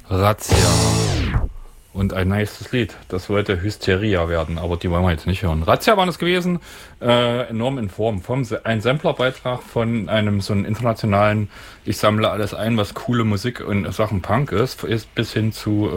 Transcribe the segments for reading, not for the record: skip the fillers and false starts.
Razzia. Und ein nächstes Lied, das wollte Hysteria werden, aber die wollen wir jetzt nicht hören. Razzia waren es gewesen, enorm in Form. Ein Samplerbeitrag von einem so einen internationalen, ich sammle alles ein, was coole Musik und Sachen Punk ist bis hin zu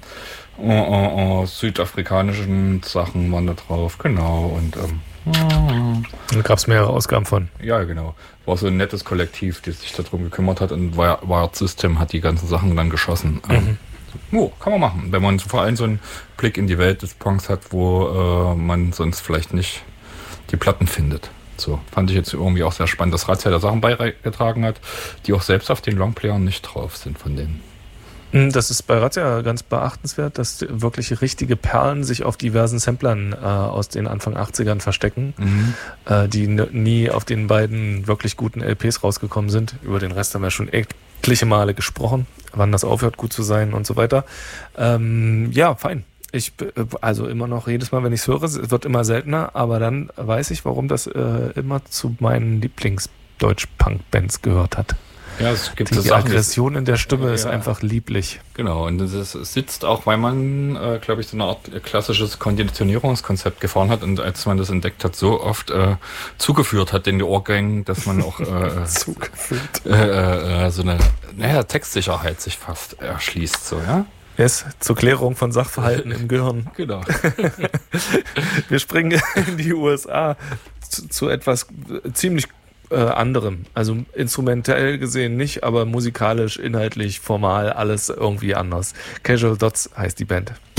südafrikanischen Sachen waren da drauf, genau. Und da gab es mehrere Ausgaben von. ja, genau. War so ein nettes Kollektiv, das sich darum gekümmert hat, und Wired System hat die ganzen Sachen dann geschossen. Kann man machen, wenn man vor allem so einen Blick in die Welt des Punks hat, wo man sonst vielleicht nicht die Platten findet. So, fand ich jetzt irgendwie auch sehr spannend, dass Razzia da Sachen beigetragen hat, die auch selbst auf den Longplayern nicht drauf sind von denen. Das ist bei Razzia ganz beachtenswert, dass wirklich richtige Perlen sich auf diversen Samplern aus den Anfang 80ern verstecken, die nie auf den beiden wirklich guten LPs rausgekommen sind. Über den Rest haben wir schon etliche Male gesprochen, wann das aufhört gut zu sein und so weiter. Ja, fein. Also immer noch jedes Mal, wenn ich es höre, es wird immer seltener, aber dann weiß ich, warum das immer zu meinen Lieblings-Deutsch-Punk-Bands gehört hat. Ja, es gibt die Aggression in der Stimme ist einfach lieblich. Genau, und es sitzt auch, weil man, glaube ich, so eine Art klassisches Konditionierungskonzept gefahren hat, und als man das entdeckt hat, so oft zugeführt hat in die Ohrgängen, dass man auch zugeführt. So eine Textsicherheit sich fast erschließt. So, ja? Yes, zur Klärung von Sachverhalten im Gehirn. Genau. Wir springen in die USA zu etwas ziemlich anderem. Also instrumentell gesehen nicht, aber musikalisch, inhaltlich, formal, alles irgendwie anders. Casual Dots heißt die Band.